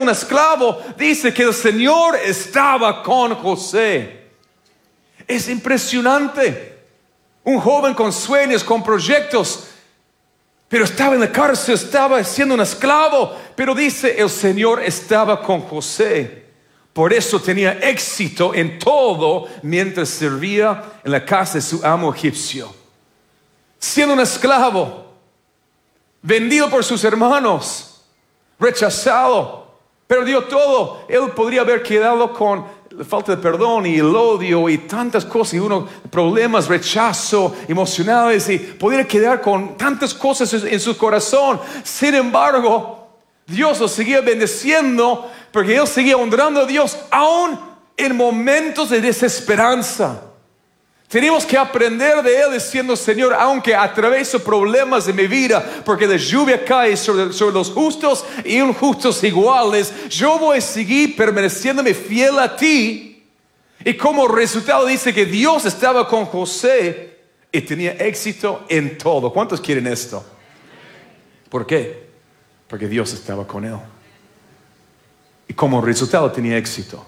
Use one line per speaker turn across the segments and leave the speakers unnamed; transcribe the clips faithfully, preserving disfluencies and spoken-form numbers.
un esclavo, dice que el Señor estaba con José. Es impresionante. Un joven con sueños, con proyectos, pero estaba en la cárcel, estaba siendo un esclavo. Pero dice, el Señor estaba con José. Por eso tenía éxito en todo mientras servía en la casa de su amo egipcio. Siendo un esclavo, vendido por sus hermanos, rechazado, perdió todo. Él podría haber quedado con la falta de perdón y el odio y tantas cosas, y unos problemas, rechazo emocionales, y podría quedar con tantas cosas en su corazón. Sin embargo, Dios lo seguía bendeciendo, porque él seguía honrando a Dios aún en momentos de desesperanza. Tenemos que aprender de él diciendo, Señor, aunque atravieso problemas de mi vida, porque la lluvia cae sobre, sobre los justos y injustos iguales, yo voy a seguir permaneciéndome fiel a ti. Y como resultado dice que Dios estaba con José y tenía éxito en todo. ¿Cuántos quieren esto? ¿Por qué? Porque Dios estaba con él. Y como resultado tenía éxito.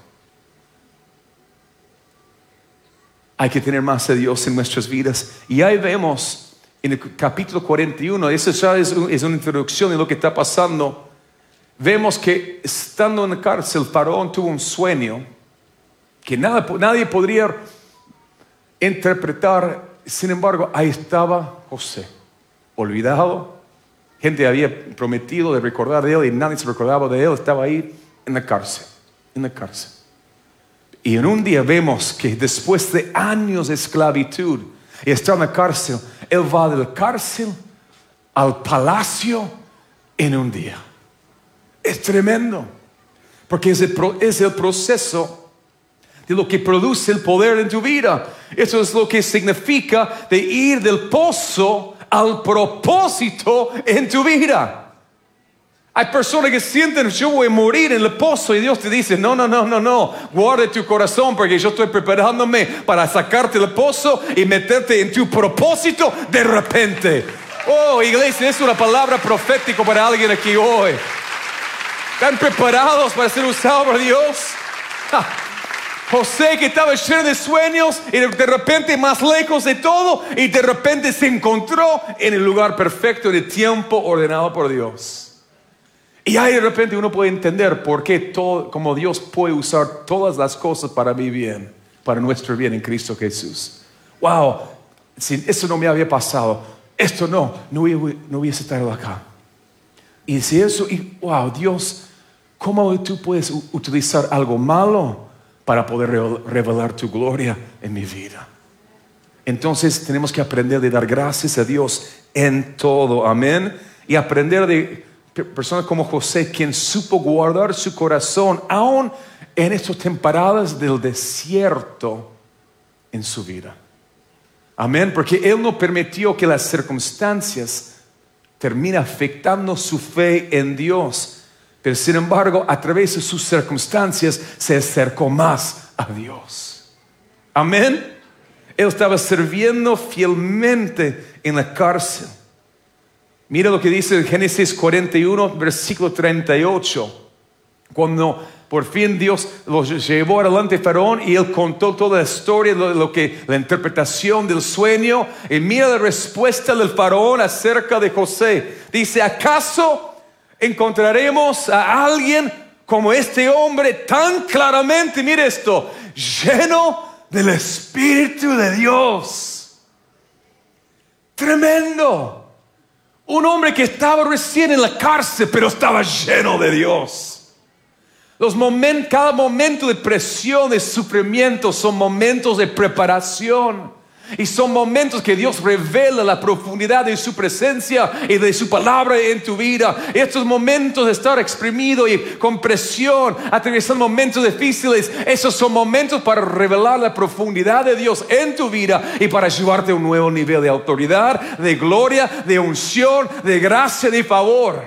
Hay que tener más de Dios en nuestras vidas. Y ahí vemos en el capítulo cuarenta y uno, eso ya es, es una introducción de lo que está pasando. Vemos que estando en la cárcel, Faraón tuvo un sueño que nada, nadie podría interpretar. Sin embargo, ahí estaba José, olvidado. Gente había prometido de recordar de él y nadie se recordaba de él. Estaba ahí en la cárcel, en la cárcel. Y en un día vemos que después de años de esclavitud y estar en la cárcel, él va de la cárcel al palacio en un día. Es tremendo, porque es el, es el proceso de lo que produce el poder en tu vida. Eso es lo que significa de ir del pozo al propósito en tu vida. Hay personas que sienten, yo voy a morir en el pozo, y Dios te dice, no, no, no, no, no, guarda tu corazón, porque yo estoy preparándome para sacarte del pozo y meterte en tu propósito de repente. Oh, iglesia, es una palabra profética para alguien aquí hoy. ¿Están preparados para ser usados por Dios? Ja. José, que estaba lleno de sueños y de repente más lejos de todo, y de repente se encontró en el lugar perfecto, en el tiempo ordenado por Dios. Y ahí de repente uno puede entender por qué todo, como Dios puede usar todas las cosas para mi bien, para nuestro bien en Cristo Jesús. Wow, si eso no me había pasado, esto no, no, no hubiese estado acá. Y si eso, y wow, Dios, ¿cómo tú puedes utilizar algo malo para poder revelar tu gloria en mi vida? Entonces tenemos que aprender de dar gracias a Dios en todo, amén. Y aprender de personas como José, quien supo guardar su corazón aún en estas temporadas del desierto en su vida. Amén, porque él no permitió que las circunstancias terminen afectando su fe en Dios. Pero sin embargo, a través de sus circunstancias se acercó más a Dios. Amén. Él estaba sirviendo fielmente en la cárcel. Mira lo que dice en Génesis cuarenta y uno, versículo treinta y ocho. Cuando por fin Dios los llevó adelante Faraón y él contó toda la historia, lo, lo que, la interpretación del sueño. Y mira la respuesta del Faraón acerca de José. Dice, ¿acaso encontraremos a alguien como este hombre tan claramente, mire esto, lleno del Espíritu de Dios? Tremendo. Un hombre que estaba recién en la cárcel, pero estaba lleno de Dios. Los momentos, cada momento de presión, de sufrimiento, son momentos de preparación. Y son momentos que Dios revela la profundidad de su presencia y de su palabra en tu vida. Estos momentos de estar exprimido y con presión, atravesando momentos difíciles, esos son momentos para revelar la profundidad de Dios en tu vida y para llevarte a un nuevo nivel de autoridad, de gloria, de unción, de gracia, de favor.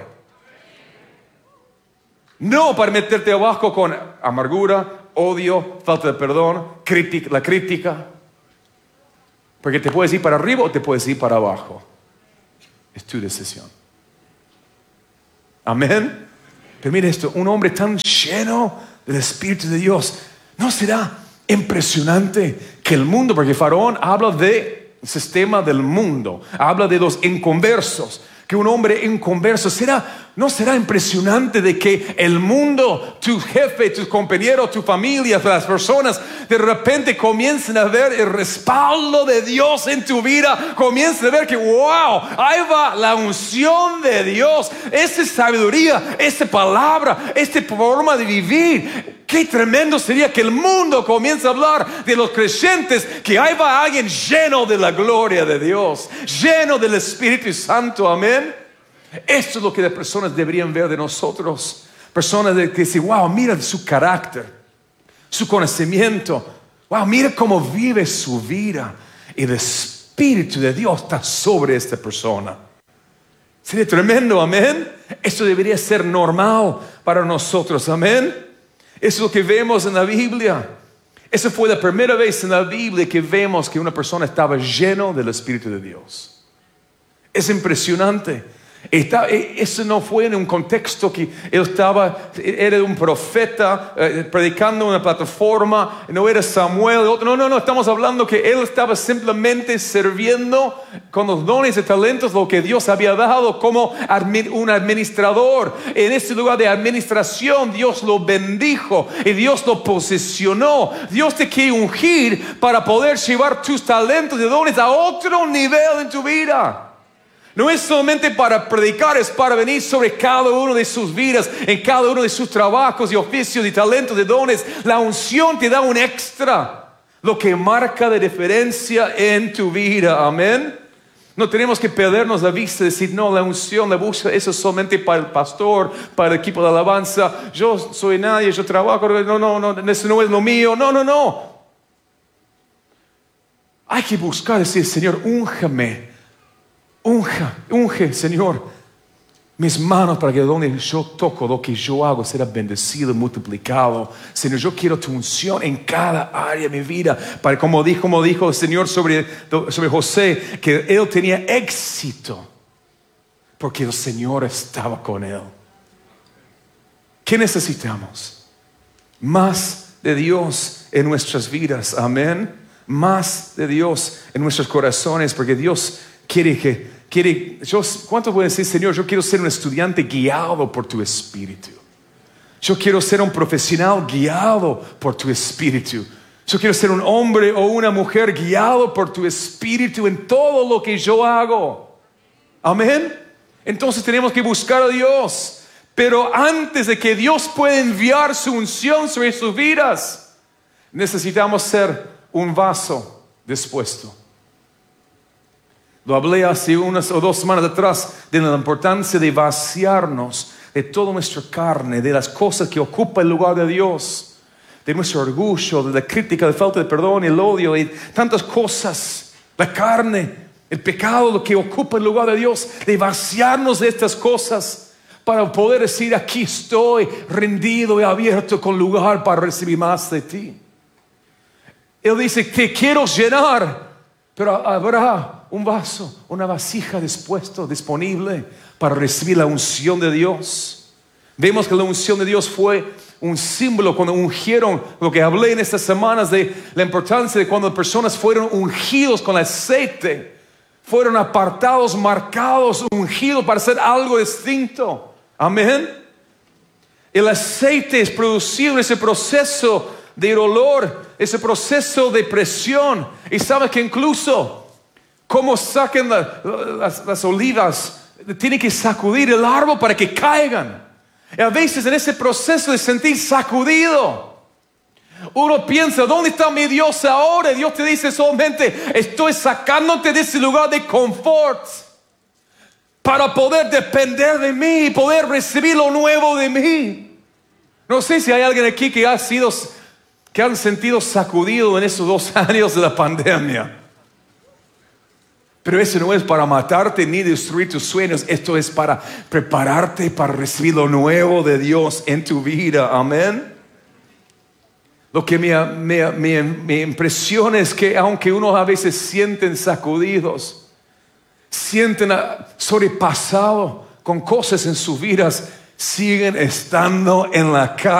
No para meterte abajo con amargura, odio, falta de perdón, crítica, la crítica. Porque te puedes ir para arriba o te puedes ir para abajo. Es tu decisión. Amén. Pero mire esto, un hombre tan lleno del Espíritu de Dios, ¿no será impresionante que el mundo, porque Faraón habla del sistema del mundo, habla de los inconversos, que un hombre inconverso, ¿será, ¿no será impresionante de que el mundo, tu jefe, tus compañeros, tu familia, las personas, de repente comiencen a ver el respaldo de Dios en tu vida, comiencen a ver que wow, ahí va la unción de Dios, esa sabiduría, esa palabra, esta forma de vivir? Qué tremendo sería que el mundo comience a hablar de los creyentes, que ahí va alguien lleno de la gloria de Dios, lleno del Espíritu Santo, amén. Esto es lo que las personas deberían ver de nosotros. Personas que dicen, wow, mira su carácter, su conocimiento, wow, mira cómo vive su vida. Y el Espíritu de Dios está sobre esta persona. Sería tremendo, amén. Esto debería ser normal para nosotros, amén. Eso es lo que vemos en la Biblia. Esa fue la primera vez en la Biblia que vemos que una persona estaba lleno del Espíritu de Dios. Es impresionante. Está, eso no fue en un contexto que él estaba, era un profeta eh, predicando en una plataforma, no era Samuel, no, no, no, estamos hablando que él estaba simplemente sirviendo con los dones y talentos, lo que Dios había dado como admi- un administrador. En ese lugar de administración Dios lo bendijo y Dios lo posicionó. Dios te quiere ungir para poder llevar tus talentos y dones a otro nivel en tu vida. No es solamente para predicar, es para venir sobre cada uno de sus vidas, en cada uno de sus trabajos y oficios y talentos y dones. La unción te da un extra, lo que marca la diferencia en tu vida, amén. No tenemos que perdernos la vista y decir, no, la unción, la búsqueda, eso es solamente para el pastor, para el equipo de alabanza. Yo soy nadie, yo trabajo, no, no, no, eso no es lo mío, no, no, no. Hay que buscar, decir, Señor, únjame. Unja, unge, Señor, mis manos para que donde yo toco, lo que yo hago será bendecido y multiplicado. Señor, yo quiero tu unción en cada área de mi vida. Para, como dijo, como dijo el Señor sobre, sobre José, que él tenía éxito porque el Señor estaba con él. ¿Qué necesitamos? Más de Dios en nuestras vidas, amén. Más de Dios en nuestros corazones, porque Dios quiere que Quiere, yo, ¿cuántos pueden decir, Señor, yo quiero ser un estudiante guiado por tu Espíritu? Yo quiero ser un profesional guiado por tu Espíritu. Yo quiero ser un hombre o una mujer guiado por tu Espíritu en todo lo que yo hago. Amén. Entonces tenemos que buscar a Dios. Pero antes de que Dios pueda enviar su unción sobre sus vidas, necesitamos ser un vaso dispuesto. Lo hablé hace unas o dos semanas atrás de la importancia de vaciarnos de toda nuestra carne, de las cosas que ocupan el lugar de Dios, de nuestro orgullo, de la crítica, de falta de perdón, el odio y tantas cosas, la carne, el pecado, lo que ocupa el lugar de Dios, de vaciarnos de estas cosas para poder decir, aquí estoy rendido y abierto con lugar para recibir más de ti. Él dice, te quiero llenar, pero habrá un vaso, una vasija dispuesto, disponible para recibir la unción de Dios. Vemos que la unción de Dios fue un símbolo cuando ungieron, lo que hablé en estas semanas de la importancia de cuando personas fueron ungidos con aceite, fueron apartados, marcados, ungidos para hacer algo distinto. Amén. El aceite es producido en ese proceso de olor, ese proceso de presión. Y sabe que incluso como sacan la, las, las olivas, tienen que sacudir el árbol para que caigan. Y a veces en ese proceso de sentir sacudido, uno piensa, ¿dónde está mi Dios ahora? Y Dios te dice solamente, estoy sacándote de ese lugar de confort para poder depender de mí y poder recibir lo nuevo de mí. No sé si hay alguien aquí que ha sido, que han sentido sacudido en esos dos años de la pandemia. Pero eso no es para matarte ni destruir tus sueños. Esto es para prepararte para recibir lo nuevo de Dios en tu vida. Amén. Lo que me, me, me, me impresiona es que aunque uno a veces sienten sacudidos, sienten sobrepasado con cosas en sus vidas, siguen estando en la casa.